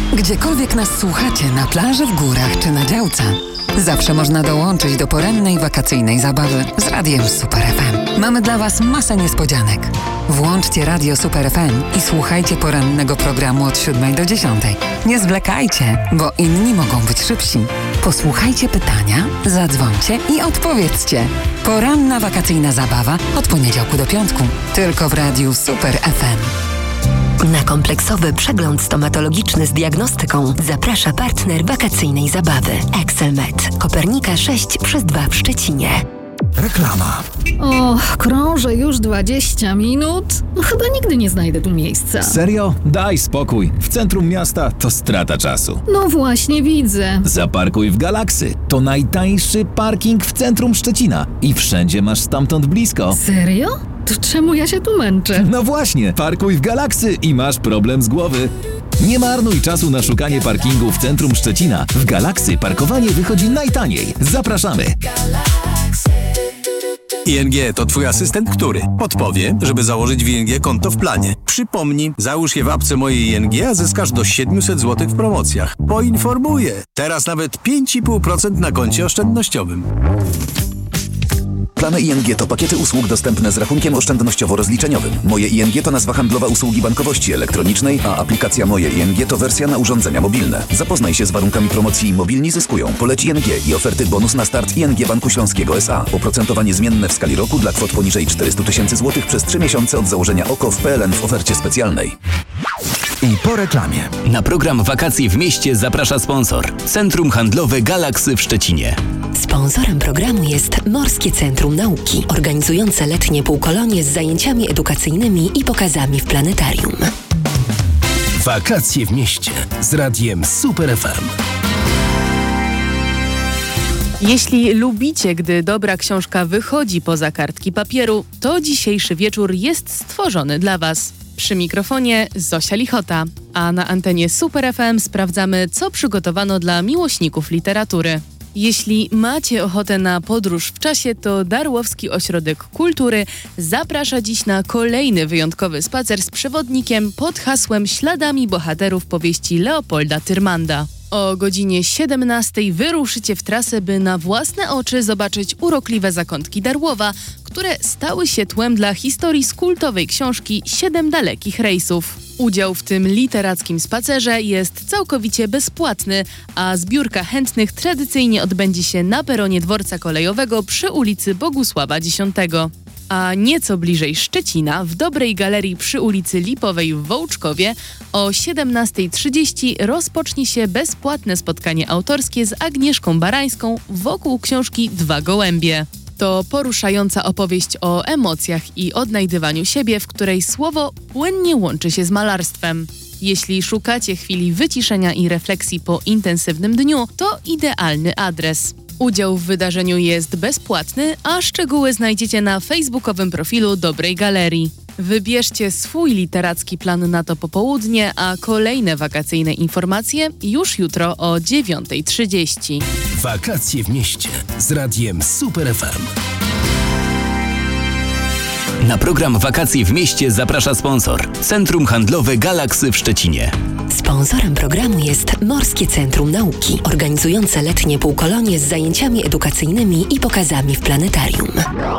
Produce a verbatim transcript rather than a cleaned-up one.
Gdziekolwiek nas słuchacie, na plaży, w górach czy na działce, zawsze można dołączyć do porannej wakacyjnej zabawy z Radiem Super F M. Mamy dla Was masę niespodzianek. Włączcie Radio Super F M i słuchajcie porannego programu od siódmej do dziesiątej. Nie zwlekajcie, bo inni mogą być szybsi. Posłuchajcie pytania, zadzwońcie i odpowiedzcie. Poranna wakacyjna zabawa od poniedziałku do piątku. Tylko w Radiu Super F M. Na kompleksowy przegląd stomatologiczny z diagnostyką zaprasza partner wakacyjnej zabawy Excelmed. Kopernika sześć przez dwa w Szczecinie. Reklama. O, krążę już dwadzieścia minut. No, chyba nigdy nie znajdę tu miejsca. Serio? Daj spokój. W centrum miasta to strata czasu. No właśnie widzę. Zaparkuj w Galaxy. To najtańszy parking w centrum Szczecina. I wszędzie masz stamtąd blisko. Serio? To czemu ja się tu męczę? No właśnie, parkuj w Galaxy i masz problem z głowy. Nie marnuj czasu na szukanie parkingu w centrum Szczecina. W Galaxy parkowanie wychodzi najtaniej. Zapraszamy. I N G to twój asystent, który podpowie, żeby założyć w I N G konto w planie. Przypomnij, załóż je w apce mojej I N G, a zyskasz do siedemset złotych w promocjach. Poinformuję. Teraz nawet pięć i pół procent na koncie oszczędnościowym. Plany I N G to pakiety usług dostępne z rachunkiem oszczędnościowo-rozliczeniowym. Moje I N G to nazwa handlowa usługi bankowości elektronicznej, a aplikacja Moje I N G to wersja na urządzenia mobilne. Zapoznaj się z warunkami promocji i mobilni zyskują. Poleć I N G i oferty bonus na start I N G Banku Śląskiego S A. Oprocentowanie zmienne w skali roku dla kwot poniżej czterysta tysięcy złotych przez trzy miesiące od założenia O K O w P L N w ofercie specjalnej. I po reklamie. Na program Wakacje w mieście zaprasza sponsor. Centrum Handlowe Galaxy w Szczecinie. Sponsorem programu jest Morskie Centrum Nauki, organizujące letnie półkolonie z zajęciami edukacyjnymi i pokazami w planetarium. Wakacje w mieście z Radiem Super F M. Jeśli lubicie, gdy dobra książka wychodzi poza kartki papieru, to dzisiejszy wieczór jest stworzony dla Was. Przy mikrofonie Zosia Lichota, a na antenie Super F M sprawdzamy, co przygotowano dla miłośników literatury. Jeśli macie ochotę na podróż w czasie, to Darłowski Ośrodek Kultury zaprasza dziś na kolejny wyjątkowy spacer z przewodnikiem pod hasłem Śladami bohaterów powieści Leopolda Tyrmanda. O godzinie siedemnastej wyruszycie w trasę, by na własne oczy zobaczyć urokliwe zakątki Darłowa, które stały się tłem dla historii z kultowej książki Siedem dalekich rejsów. Udział w tym literackim spacerze jest całkowicie bezpłatny, a zbiórka chętnych tradycyjnie odbędzie się na peronie dworca kolejowego przy ulicy Bogusława Dziesiątego. A nieco bliżej Szczecina, w Dobrej Galerii przy ulicy Lipowej w Wołczkowie o siedemnasta trzydzieści rozpocznie się bezpłatne spotkanie autorskie z Agnieszką Barańską wokół książki Dwa gołębie. To poruszająca opowieść o emocjach i odnajdywaniu siebie, w której słowo płynnie łączy się z malarstwem. Jeśli szukacie chwili wyciszenia i refleksji po intensywnym dniu, to idealny adres. Udział w wydarzeniu jest bezpłatny, a szczegóły znajdziecie na facebookowym profilu Dobrej Galerii. Wybierzcie swój literacki plan na to popołudnie, a kolejne wakacyjne informacje już jutro o dziewiąta trzydzieści. Wakacje w mieście z Radiem Super F M. Na program Wakacje w mieście zaprasza sponsor. Centrum Handlowe Galaxy w Szczecinie. Sponsorem programu jest Morskie Centrum Nauki, organizujące letnie półkolonie z zajęciami edukacyjnymi i pokazami w planetarium.